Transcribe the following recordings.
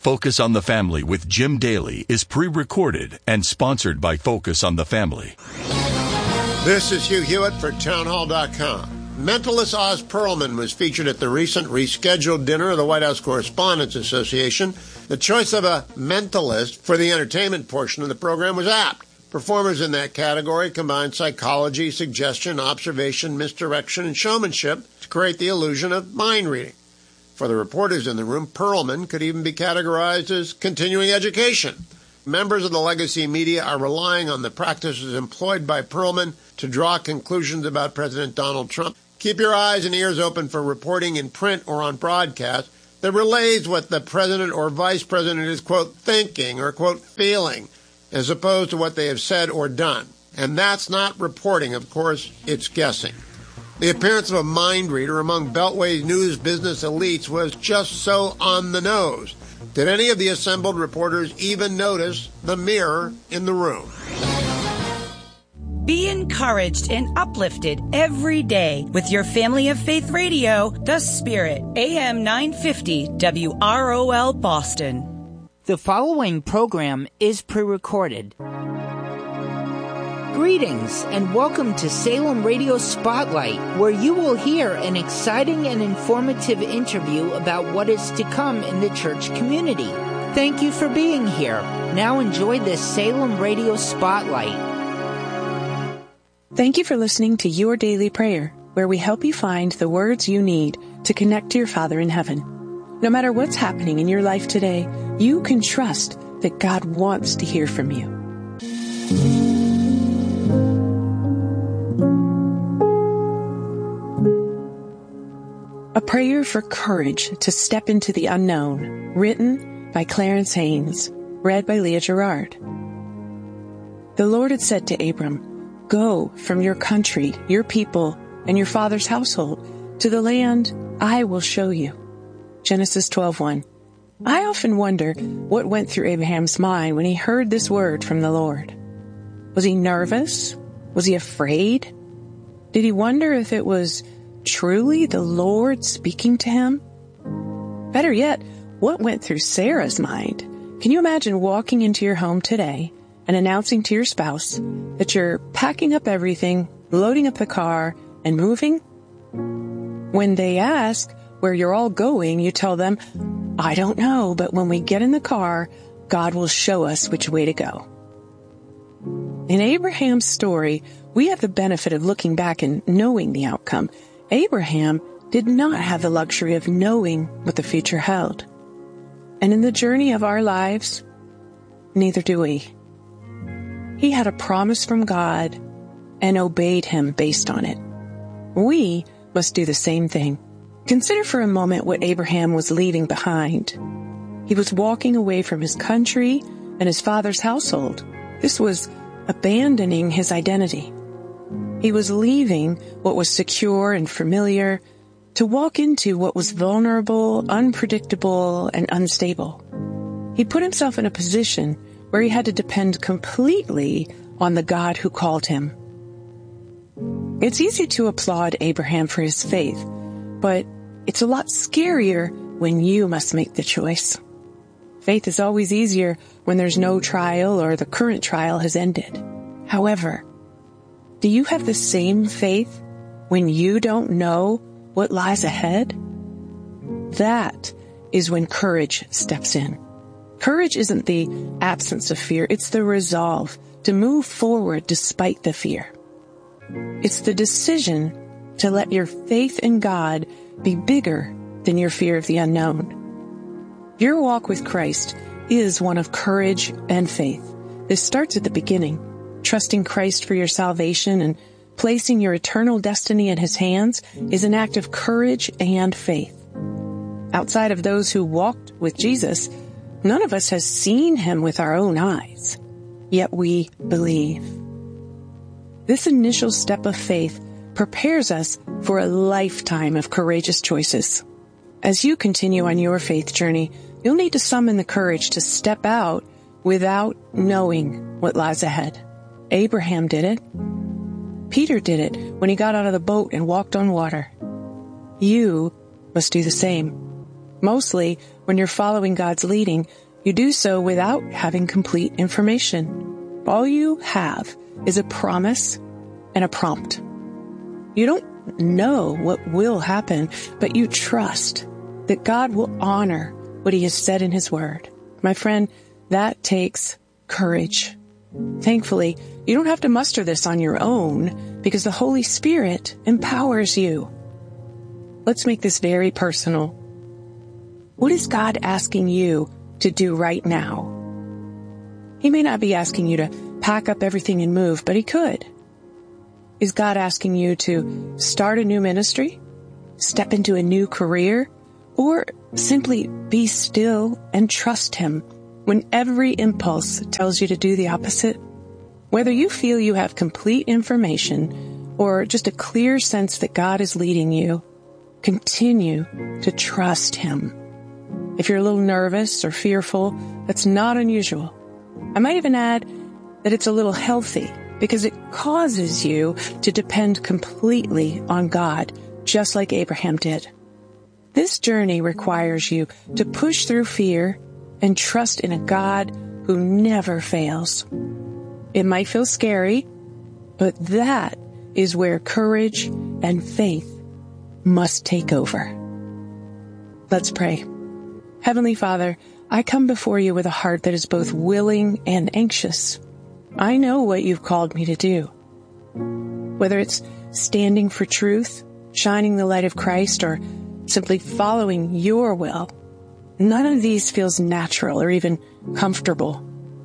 Focus on the Family with Jim Daly is pre-recorded and sponsored by Focus on the Family. This is Hugh Hewitt for Townhall.com. Mentalist Oz Pearlman was featured at the recent rescheduled dinner of the White House Correspondents Association. The choice of a mentalist for the entertainment portion of the program was apt. Performers in that category combined psychology, suggestion, observation, misdirection, and showmanship to create the illusion of mind reading. For the reporters in the room, Pearlman could even be categorized as continuing education. Members of the legacy media are relying on the practices employed by Pearlman to draw conclusions about President Donald Trump. Keep your eyes and ears open for reporting in print or on broadcast that relays what the president or vice president is, quote, thinking or, quote, feeling, as opposed to what they have said or done. And that's not reporting, of course, it's guessing. The appearance of a mind reader among Beltway's news business elites was just so on the nose. Did any of the assembled reporters even notice the mirror in the room? Be encouraged and uplifted every day with your Family of Faith Radio, The Spirit, AM 950 WROL Boston. The following program is pre-recorded. Greetings and welcome to Salem Radio Spotlight, where you will hear an exciting and informative interview about what is to come in the church community. Thank you for being here. Now enjoy this Salem Radio Spotlight. Thank you for listening to Your Daily Prayer, where we help you find the words you need to connect to your Father in heaven. No matter what's happening in your life today, you can trust that God wants to hear from you. A Prayer for Courage to Step into the Unknown, written by Clarence Haynes, read by Leah Gerard. The Lord had said to Abram, "Go from your country, your people, and your father's household to the land I will show you." Genesis 12:1. I often wonder what went through Abraham's mind when he heard this word from the Lord. Was he nervous? Was he afraid? Did he wonder if it was truly the Lord speaking to him? Better yet, what went through Sarah's mind? Can you imagine walking into your home today and announcing to your spouse that you're packing up everything, loading up the car, and moving? When they ask where you're all going, you tell them, "I don't know, but when we get in the car, God will show us which way to go." In Abraham's story, we have the benefit of looking back and knowing the outcome. Abraham did not have the luxury of knowing what the future held. And in the journey of our lives, neither do we. He had a promise from God and obeyed him based on it. We must do the same thing. Consider for a moment what Abraham was leaving behind. He was walking away from his country and his father's household. This was abandoning his identity. He was leaving what was secure and familiar to walk into what was vulnerable, unpredictable, and unstable. He put himself in a position where he had to depend completely on the God who called him. It's easy to applaud Abraham for his faith, but it's a lot scarier when you must make the choice. Faith is always easier when there's no trial or the current trial has ended. However, do you have the same faith when you don't know what lies ahead? That is when courage steps in. Courage isn't the absence of fear, it's the resolve to move forward despite the fear. It's the decision to let your faith in God be bigger than your fear of the unknown. Your walk with Christ is one of courage and faith. This starts at the beginning. Trusting Christ for your salvation and placing your eternal destiny in his hands is an act of courage and faith. Outside of those who walked with Jesus, none of us has seen him with our own eyes, yet we believe. This initial step of faith prepares us for a lifetime of courageous choices. As you continue on your faith journey, you'll need to summon the courage to step out without knowing what lies ahead. Abraham did it. Peter did it when he got out of the boat and walked on water. You must do the same. Mostly, when you're following God's leading, you do so without having complete information. All you have is a promise and a prompt. You don't know what will happen, but you trust that God will honor what He has said in His Word. My friend, that takes courage. Thankfully, you don't have to muster this on your own because the Holy Spirit empowers you. Let's make this very personal. What is God asking you to do right now? He may not be asking you to pack up everything and move, but He could. Is God asking you to start a new ministry, step into a new career, or simply be still and trust Him when every impulse tells you to do the opposite? Whether you feel you have complete information or just a clear sense that God is leading you, continue to trust Him. If you're a little nervous or fearful, that's not unusual. I might even add that it's a little healthy because it causes you to depend completely on God, just like Abraham did. This journey requires you to push through fear and trust in a God who never fails. It might feel scary, but that is where courage and faith must take over. Let's pray. Heavenly Father, I come before you with a heart that is both willing and anxious. I know what you've called me to do. Whether it's standing for truth, shining the light of Christ, or simply following your will, none of these feels natural or even comfortable.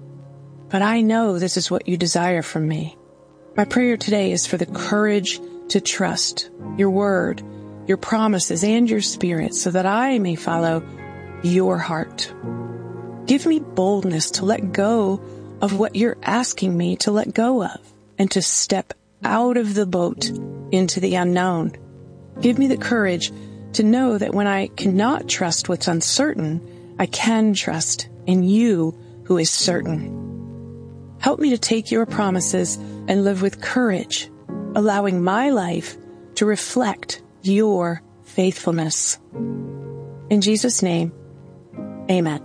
But I know this is what you desire from me. My prayer today is for the courage to trust your word, your promises, and your Spirit so that I may follow your heart. Give me boldness to let go of what you're asking me to let go of and to step out of the boat into the unknown. Give me the courage to know that when I cannot trust what's uncertain, I can trust in you who is certain. Help me to take your promises and live with courage, allowing my life to reflect your faithfulness. In Jesus' name, amen.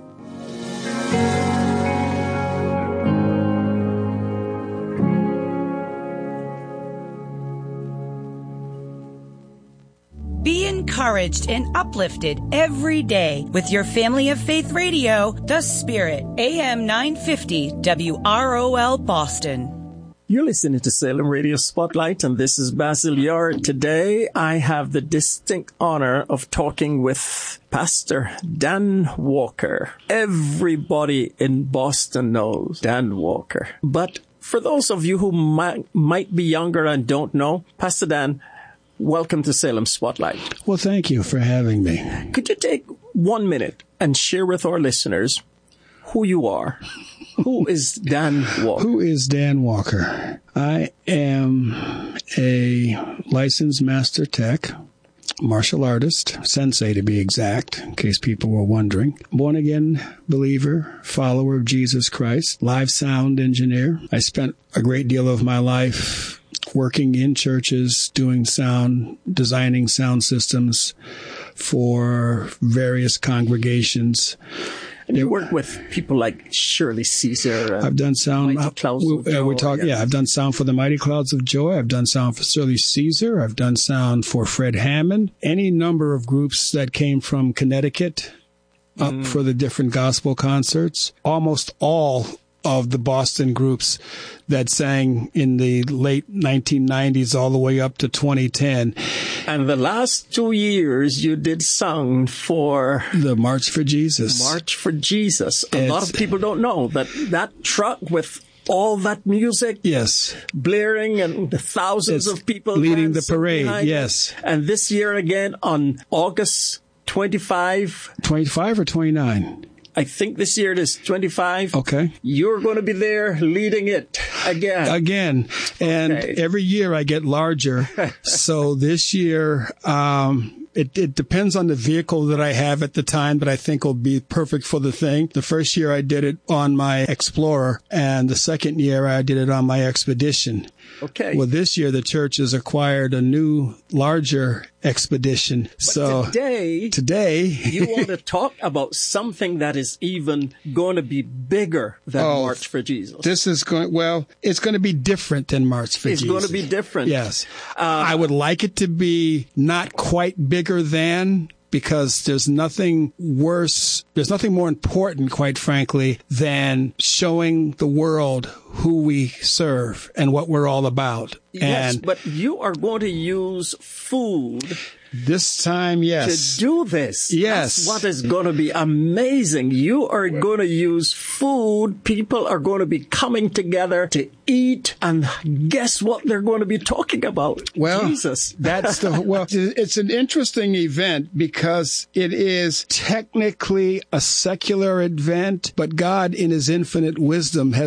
Be encouraged and uplifted every day with your Family of Faith Radio, The Spirit, AM 950 WROL Boston. You're listening to Salem Radio Spotlight, and this is Basil Yard. Today, I have the distinct honor of talking with Pastor Dan Walker. Everybody in Boston knows Dan Walker. But for those of you who might be younger and don't know, Pastor Dan, welcome to Salem Spotlight. Well, thank you for having me. Could you take 1 minute and share with our listeners who you are? Who is Dan Walker? Who is Dan Walker? I am a licensed master tech, martial artist, sensei to be exact, in case people were wondering. Born again believer, follower of Jesus Christ, live sound engineer. I spent a great deal of my life working in churches, doing sound, designing sound systems for various congregations. And you work with people like Shirley Caesar. I've done sound. Mighty Clouds of Joy. Yeah, I've done sound for the Mighty Clouds of Joy. I've done sound for Shirley Caesar. I've done sound for Fred Hammond. Any number of groups that came from Connecticut up for the different gospel concerts. Almost all of the Boston groups that sang in the late 1990s all the way up to 2010. And the last 2 years, you did sound for the March for Jesus. March for Jesus. A lot of people don't know that truck with all that music, yes, blaring, and the thousands of people leading the parade, yes. It. And this year again on August 25 or 29. I think this year it is 25. Okay. You're going to be there leading it again. And every year I get larger. So this year, it depends on the vehicle that I have at the time that I think will be perfect for the thing. The first year I did it on my Explorer, and the second year I did it on my Expedition. Okay. Well, this year the church has acquired a new, larger expedition. But today you want to talk about something that is even going to be bigger than March for Jesus. This is it's going to be different than March for Jesus. It's going to be different. Yes. I would like it to be not quite bigger than, because there's nothing worse, there's nothing more important, quite frankly, than showing the world who we serve and what we're all about. Yes, but you are going to use food this time, yes. To do this. Yes. That's what is going to be amazing. You are going to use food. People are going to be coming together to eat. And guess what they're going to be talking about? Well, Jesus. It's an interesting event because it is technically a secular event, but God in his infinite wisdom has